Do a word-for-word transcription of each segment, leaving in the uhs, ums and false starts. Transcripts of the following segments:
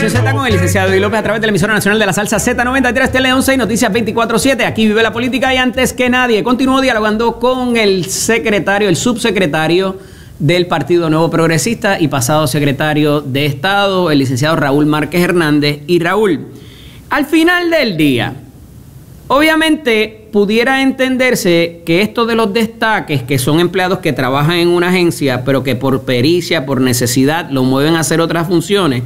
Nación Z con el licenciado Eddie López a través de la emisora nacional de la salsa Z noventa y tres, Tele once y Noticias veinticuatro siete. Aquí vive la política y antes que nadie continúo dialogando con el secretario, el subsecretario del Partido Nuevo Progresista y pasado secretario de Estado, el licenciado Raúl Márquez Hernández. Y Raúl, al final del día, obviamente pudiera entenderse que esto de los destaques, que son empleados que trabajan en una agencia, pero que por pericia, por necesidad, lo mueven a hacer otras funciones,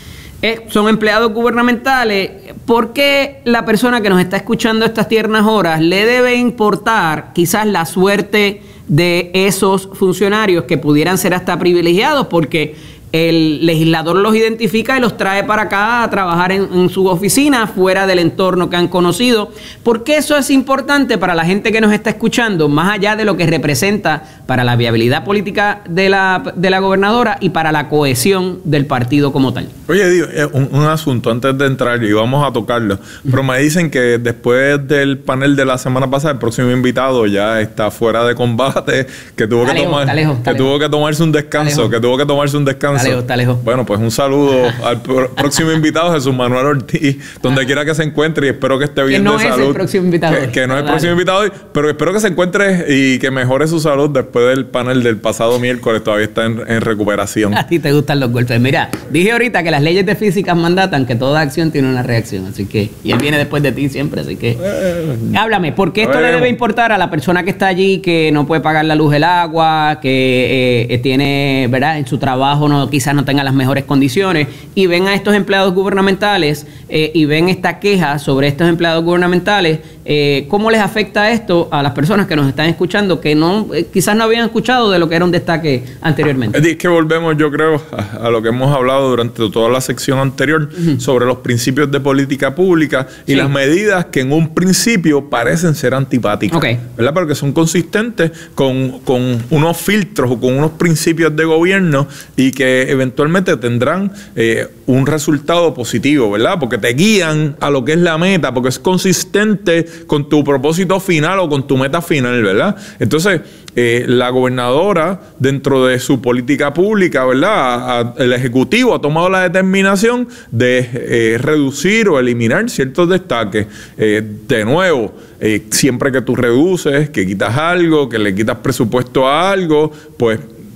eh, son empleados gubernamentales. ¿Por qué la persona que nos está escuchando a estas tiernas horas le debe importar quizás la suerte de esos funcionarios que pudieran ser hasta privilegiados? Porque el legislador los identifica y los trae para acá a trabajar en, en su oficina, fuera del entorno que han conocido. ¿Por qué eso es importante para la gente que nos está escuchando, más allá de lo que representa para la viabilidad política de la, de la gobernadora y para la cohesión del partido como tal? Oye, digo, un, un asunto antes de entrar y vamos a tocarlo, uh-huh. pero me dicen que después del panel de la semana pasada, el próximo invitado ya está fuera de combate, que tuvo, que, lejos, tomar, lejos, que, tuvo que tomarse un descanso, que tuvo que tomarse un descanso. Está lejos, está lejos. Bueno, pues un saludo al próximo invitado, Jesús Manuel Ortiz, donde quiera que se encuentre, y espero que esté bien de salud. Que no es el próximo invitado. Que, que no es el próximo invitado, pero espero que se encuentre y que mejore su salud después del panel del pasado miércoles. Todavía está en, en recuperación. A ti te gustan los golpes. Mira, dije ahorita que las leyes de física mandatan que toda acción tiene una reacción, así que, y él viene después de ti siempre, así que eh, háblame, ¿por qué esto veremos. le debe importar a la persona que está allí, que no puede pagar la luz, el agua, que eh, tiene, ¿verdad?, en su trabajo no, quizás no tenga las mejores condiciones, y ven a estos empleados gubernamentales eh, y ven esta queja sobre estos empleados gubernamentales? Eh, ¿Cómo les afecta esto a las personas que nos están escuchando, que no eh, quizás no habían escuchado de lo que era un destaque anteriormente? Es que volvemos, yo creo, a, a lo que hemos hablado durante toda la sección anterior, uh-huh. sobre los principios de política pública y sí. las medidas que en un principio parecen ser antipáticas, okay. ¿verdad? Pero que son consistentes con, con unos filtros o con unos principios de gobierno y que eventualmente tendrán eh, un resultado positivo, ¿verdad? Porque te guían a lo que es la meta, porque es consistente con tu propósito final o con tu meta final, ¿verdad? Entonces, eh, la gobernadora, dentro de su política pública, ¿verdad?, a, a, el Ejecutivo ha tomado la determinación de eh, reducir o eliminar ciertos destaques. Eh, de nuevo, eh, siempre que tú reduces, que quitas algo, que le quitas presupuesto a algo, pues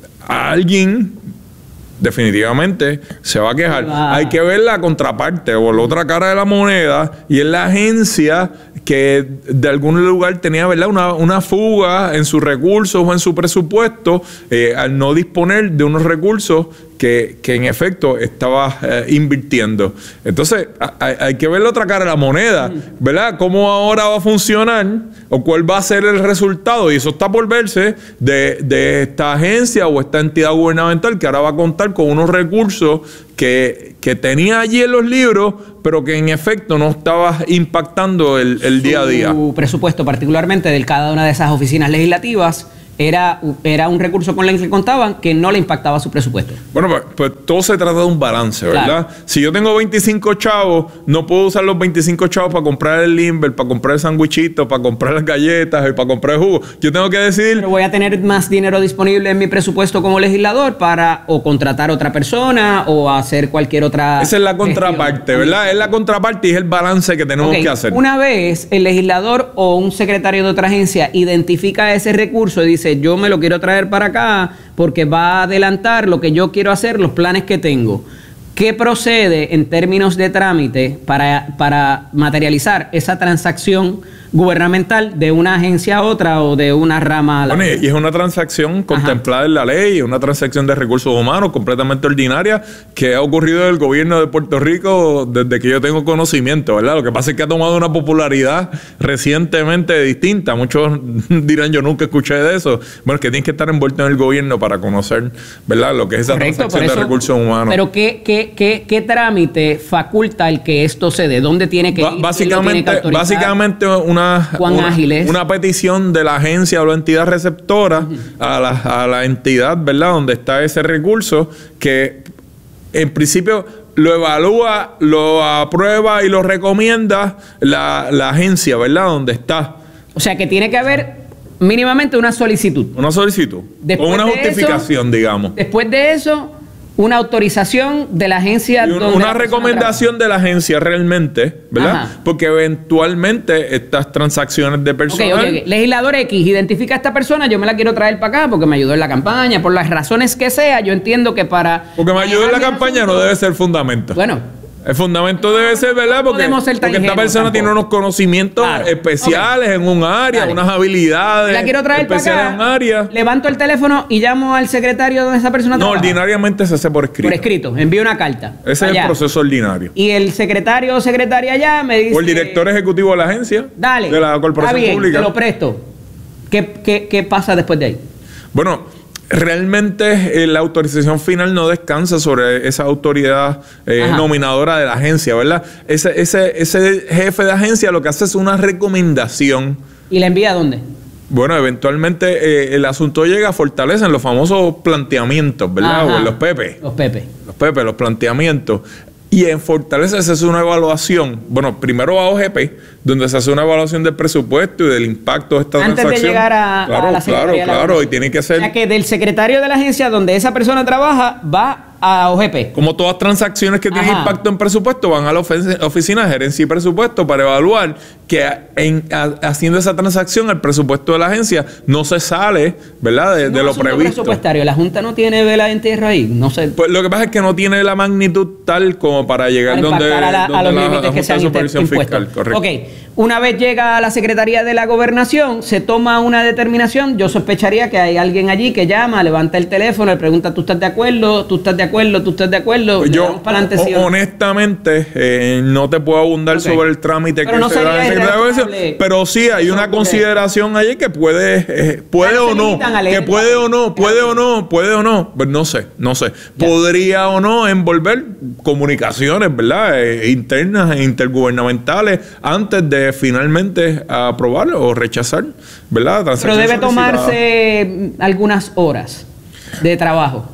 a alguien definitivamente se va a quejar. Ah. Hay que ver la contraparte o la otra cara de la moneda, y es la agencia que de algún lugar tenía, ¿verdad?, una, una fuga en sus recursos o en su presupuesto, eh, al no disponer de unos recursos que, que en efecto estaba eh, invirtiendo. Entonces hay, hay que ver la otra cara de la moneda, ¿verdad? ¿Cómo ahora va a funcionar o cuál va a ser el resultado? Y eso está por verse de, de esta agencia o esta entidad gubernamental que ahora va a contar con unos recursos que, que tenía allí en los libros, pero que en efecto no estaba impactando el, el día a día. Su presupuesto, particularmente de cada una de esas oficinas legislativas, Era, era un recurso con el que contaban que no le impactaba su presupuesto. Bueno, pues, pues todo se trata de un balance, ¿verdad? Claro. Si yo tengo veinticinco chavos, no puedo usar los veinticinco chavos para comprar el limber, para comprar el sandwichito, para comprar las galletas y para comprar el jugo. Yo tengo que decidir... Pero voy a tener más dinero disponible en mi presupuesto como legislador para o contratar a otra persona o hacer cualquier otra... Esa es la contraparte, gestión, ¿verdad? Es la contraparte y es el balance que tenemos okay. que hacer. Una vez el legislador o un secretario de otra agencia identifica ese recurso y dice, yo me lo quiero traer para acá porque va a adelantar lo que yo quiero hacer, los planes que tengo. ¿Qué procede en términos de trámite para, para materializar esa transacción gubernamental de una agencia a otra o de una rama a la bueno, otra? Y es una transacción Ajá. contemplada en la ley, una transacción de recursos humanos completamente ordinaria que ha ocurrido en el gobierno de Puerto Rico desde que yo tengo conocimiento, ¿verdad? Lo que pasa es que ha tomado una popularidad recientemente distinta. Muchos dirán, yo nunca escuché de eso. Bueno, es que tienes que estar envuelto en el gobierno para conocer, ¿verdad?, lo que es esa Correcto, transacción eso, de recursos humanos. Pero ¿qué, qué, qué, qué trámite faculta el que esto se dé? ¿Dónde tiene que ir? Básicamente, que básicamente una ¿Cuán una, ágil es? una petición de la agencia o la entidad receptora uh-huh. a, la, a la entidad, ¿verdad?, donde está ese recurso, que en principio lo evalúa, lo aprueba y lo recomienda la, la agencia, ¿verdad?, donde está. O sea que tiene que haber mínimamente una solicitud. Una solicitud. Después o una justificación, eso, digamos. Después de eso, una autorización de la agencia. Un, donde una recomendación de la agencia realmente, ¿verdad? Ajá. Porque eventualmente estas transacciones de personal... Okay, okay, okay. Legislador X, identifica a esta persona, yo me la quiero traer para acá porque me ayudó en la campaña, por las razones que sea, yo entiendo que para... Porque me ayudó en la campaña asunto, no debe ser fundamento. Bueno... El fundamento debe ser, ¿verdad? Porque, porque esta persona tampoco tiene unos conocimientos claro. especiales okay. en un área, Dale. unas habilidades la quiero traer especiales para acá, en un área. Levanto el teléfono y llamo al secretario de esa persona. No, trabaja. ordinariamente se hace por escrito. Por escrito, envío una carta. Ese allá. es el proceso ordinario. Y el secretario o secretaria allá me dice... O el director ejecutivo de la agencia. Dale. De la corporación está bien, pública. Te lo presto. ¿Qué, qué, qué pasa después de ahí? Bueno... Realmente eh, la autorización final no descansa sobre esa autoridad eh, nominadora de la agencia, ¿verdad? Ese, ese, ese jefe de agencia lo que hace es una recomendación. ¿Y la envía a dónde? Bueno, eventualmente eh, el asunto llega a Fortaleza en los famosos planteamientos, ¿verdad? Ajá. O en los P P. Los P P. Los P P, los planteamientos. Y en Fortaleza se hace una evaluación, bueno, primero a O G P, donde se hace una evaluación del presupuesto y del impacto de esta Antes transacción. Antes de llegar a, claro, a la Secretaría. Claro, claro, y tiene que ser... O sea, que del secretario de la agencia donde esa persona trabaja va a O G P. Como todas transacciones que tienen Ajá. impacto en presupuesto, van a la oficina de gerencia y presupuesto para evaluar que en, a, haciendo esa transacción el presupuesto de la agencia no se sale, ¿verdad? De, no, de lo previsto. Presupuestario. La Junta no tiene vela de entierro ahí, no sé. Pues lo que pasa es que no tiene la magnitud tal como para llegar para donde, a, la, donde a los la, límites la que se han Supervisión Fiscal, correcto. Ok, una vez llega a la Secretaría de la Gobernación, se toma una determinación. Yo sospecharía que hay alguien allí que llama, levanta el teléfono, le pregunta, ¿tú estás de acuerdo? ¿Tú estás de acuerdo? ¿Tú estás de acuerdo? Pues yo, honestamente, eh, no te puedo abundar okay. sobre el trámite pero que no se da en Secretaría, pero sí hay una consideración allí que puede, eh, puede o no, que puede o no, puede o no, puede o no, pues no sé, no sé. Ya. Podría o no envolver comunicaciones, ¿verdad? Eh, internas e intergubernamentales antes de finalmente aprobar o rechazar, ¿verdad? Pero debe tomarse algunas horas de trabajo.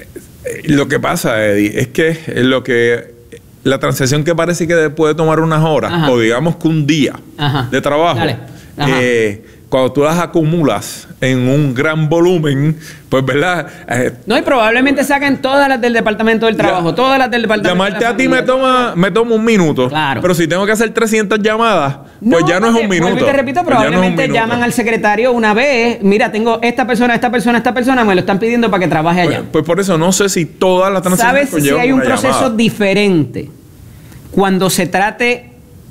Lo que pasa, Eddie, es que lo que la transacción que parece que puede tomar unas horas, Ajá. o digamos que un día Ajá. de trabajo, eh, cuando tú las acumulas en un gran volumen, pues, ¿verdad? Eh, no, y probablemente saquen todas las del Departamento del Trabajo, ya, todas las del Departamento Llamarte de la a ti me toma, me toma un minuto, claro. pero si tengo que hacer trescientas llamadas, pues no, ya no es un minuto. Y te repito, probablemente no llaman al secretario una vez, mira, tengo esta persona, esta persona, esta persona, me lo están pidiendo para que trabaje allá. Pues, pues por eso no sé si todas las transacciones ¿Sabes si hay un proceso llamada? diferente cuando se trate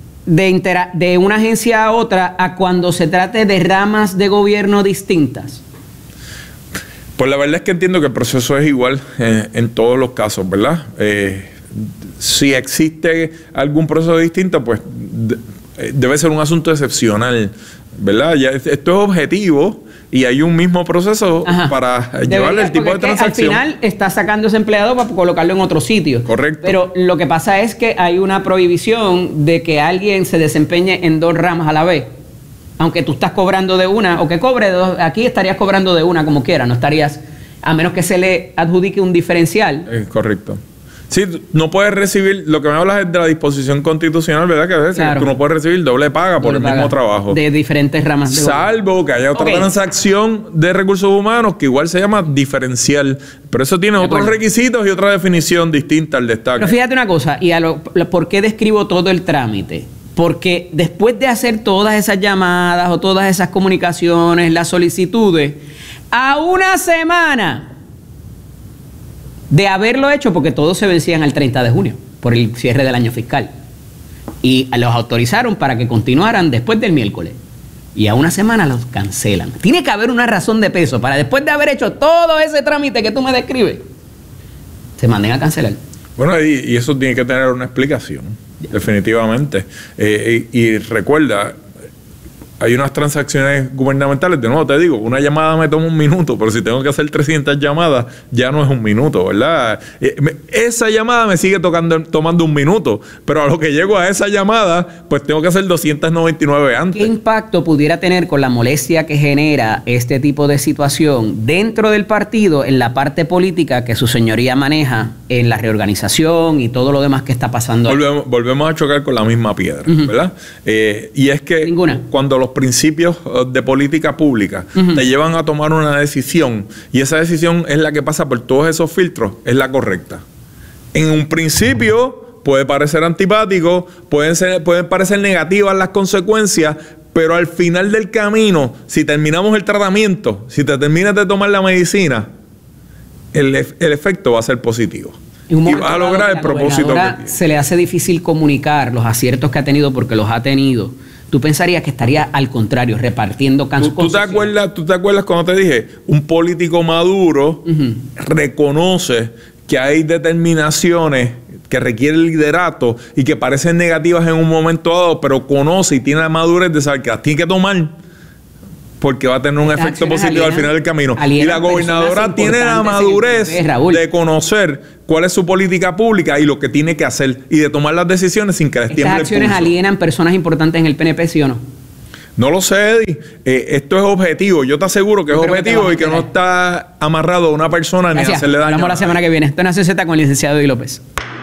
de, de una agencia a otra a cuando se trate de ramas de gobierno distintas? Pues la verdad es que entiendo que el proceso es igual eh, en todos los casos, ¿verdad? Eh, si existe algún proceso distinto, pues de, debe ser un asunto excepcional, ¿verdad? Ya, esto es objetivo y hay un mismo proceso Ajá. para llevarle el tipo de transacción. Al final está sacando ese empleado para colocarlo en otro sitio. Correcto. Pero lo que pasa es que hay una prohibición de que alguien se desempeñe en dos ramas a la vez. Aunque tú estás cobrando de una, o que cobre de dos, aquí estarías cobrando de una como quiera, no estarías, a menos que se le adjudique un diferencial. Eh, correcto. Sí, no puedes recibir, lo que me hablas es de la disposición constitucional, ¿verdad? Que a veces claro. tú no puedes recibir doble paga doble por el paga mismo trabajo. De diferentes ramas. De Salvo gobierno. que haya otra okay. transacción de recursos humanos que igual se llama diferencial. Pero eso tiene de otros acuerdo. requisitos y otra definición distinta al destaque. Pero fíjate una cosa, y a lo, ¿por qué describo todo el trámite? Porque después de hacer todas esas llamadas o todas esas comunicaciones, las solicitudes, a una semana de haberlo hecho, porque todos se vencían el treinta de junio por el cierre del año fiscal, y los autorizaron para que continuaran después del miércoles, y a una semana los cancelan. Tiene que haber una razón de peso para después de haber hecho todo ese trámite que tú me describes, se manden a cancelar. Bueno, y, y eso tiene que tener una explicación, definitivamente. Eh, y, y recuerda, hay unas transacciones gubernamentales, de nuevo te digo, una llamada me toma un minuto, pero si tengo que hacer trescientas llamadas, ya no es un minuto, ¿verdad? Esa llamada me sigue tocando, tomando un minuto, pero a lo que llego a esa llamada, pues tengo que hacer doscientas noventa y nueve antes. ¿Qué impacto pudiera tener con la molestia que genera este tipo de situación dentro del partido, en la parte política que su señoría maneja, en la reorganización y todo lo demás que está pasando? Volvemos, volvemos a chocar con la misma piedra, uh-huh. ¿verdad? Eh, y es que Ninguna. cuando los los principios de política pública uh-huh. te llevan a tomar una decisión y esa decisión es la que pasa por todos esos filtros, es la correcta. En un principio puede parecer antipático, pueden, ser, pueden parecer negativas las consecuencias, pero al final del camino, si terminamos el tratamiento, si te terminas de tomar la medicina, el, el efecto va a ser positivo. Y vas a lograr el propósito que se le hace difícil comunicar los aciertos que ha tenido porque los ha tenido. Tú pensarías que estaría al contrario, repartiendo ¿Tú, ¿tú, te acuerdas, ¿Tú te acuerdas cuando te dije? Un político maduro uh-huh. reconoce que hay determinaciones que requieren liderato y que parecen negativas en un momento dado, pero conoce y tiene la madurez de saber que las tiene que tomar porque va a tener un Estas efecto positivo alienan, al final del camino. Y la gobernadora tiene la madurez de conocer cuál es su política pública y lo que tiene que hacer y de tomar las decisiones sin que les tiemble el pulso. ¿Estas acciones alienan personas importantes en el P N P, sí o no? No lo sé, Eddie. Eh, esto es objetivo. Yo te aseguro que Yo es objetivo que y que no está amarrado a una persona Gracias. Ni a hacerle daño. Hablamos la semana que viene. Esto es Nación Z con el licenciado Eddie López.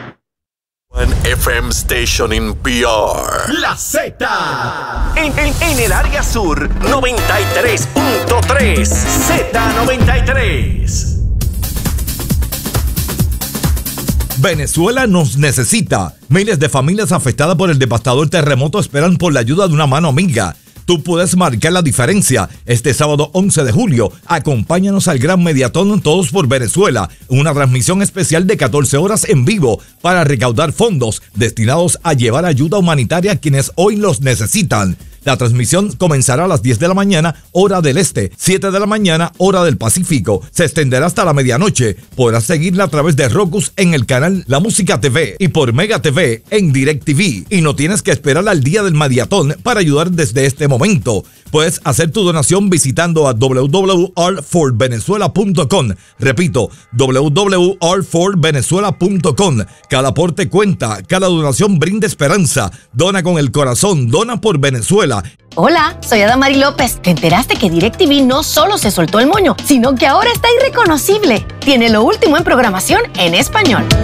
F M Station in P R. La Z. En, en, en el área sur, noventa y tres punto tres. Z noventa y tres. Venezuela nos necesita. Miles de familias afectadas por el devastador terremoto esperan por la ayuda de una mano amiga. Tú puedes marcar la diferencia. Este sábado once de julio, acompáñanos al Gran Mediatón Todos por Venezuela, una transmisión especial de catorce horas en vivo para recaudar fondos destinados a llevar ayuda humanitaria a quienes hoy los necesitan. La transmisión comenzará a las diez de la mañana, hora del este, siete de la mañana, hora del Pacífico. Se extenderá hasta la medianoche. Podrás seguirla a través de Roku en el canal La Música T V y por Mega T V en DirecTV. Y no tienes que esperar al día del Mediatón para ayudar desde este momento. Puedes hacer tu donación visitando a w w w punto r for venezuela punto com. Repito, w w w punto r for venezuela punto com. Cada aporte cuenta, cada donación brinda esperanza. Dona con el corazón, dona por Venezuela. Hola, soy Adamari López. ¿Te enteraste que DirecTV no solo se soltó el moño, sino que ahora está irreconocible? Tiene lo último en programación en español.